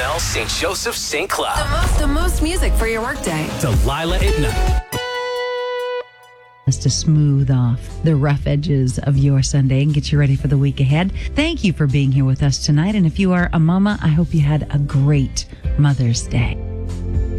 Chanel St. Joseph St. Cloud. The most music for your workday. Delilah at night. To smooth off the rough edges of your Sunday and get you ready for the week ahead. Thank you for being here with us tonight. And if you are a mama, I hope you had a great Mother's Day.